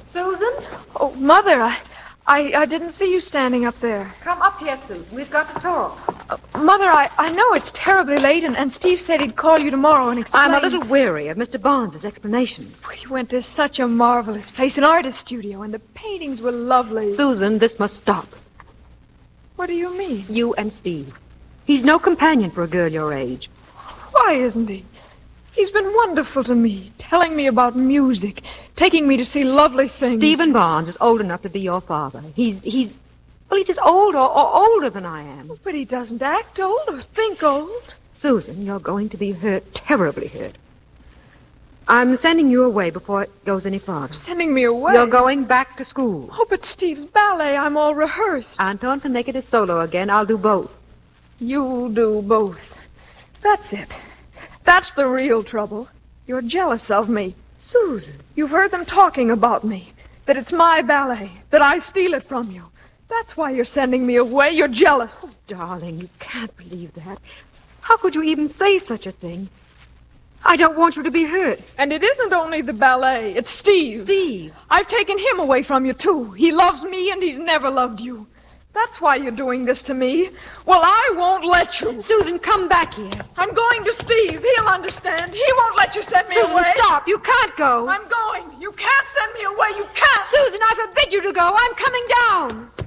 Susan? Oh, Mother, I didn't see you standing up there. Come up here, Susan. We've got to talk. Mother, I know it's terribly late, and Steve said he'd call you tomorrow and explain... I'm a little weary of Mr. Barnes's explanations. We went to such a marvelous place, an artist studio, and the paintings were lovely. Susan, this must stop. What do you mean? You and Steve. He's no companion for a girl your age. Why isn't he? He's been wonderful to me, telling me about music, taking me to see lovely things. Stephen Barnes is old enough to be your father. He's as old or older than I am. But he doesn't act old or think old. Susan, you're going to be hurt, terribly hurt. I'm sending you away before it goes any farther. Sending me away? You're going back to school. Oh, but Steve's ballet, I'm all rehearsed. Anton can make it a solo again. I'll do both. You'll do both. That's it. That's the real trouble. You're jealous of me. Susan. You've heard them talking about me. That it's my ballet. That I steal it from you. That's why you're sending me away. You're jealous. Oh, darling, you can't believe that. How could you even say such a thing? I don't want you to be hurt. And it isn't only the ballet. It's Steve. Steve. I've taken him away from you, too. He loves me, and he's never loved you. That's why you're doing this to me. Well, I won't let you. Susan, come back here. I'm going to Steve. He'll understand. He won't let you send me away. Susan, stop. You can't go. I'm going. You can't send me away. You can't. Susan, I forbid you to go. I'm coming down.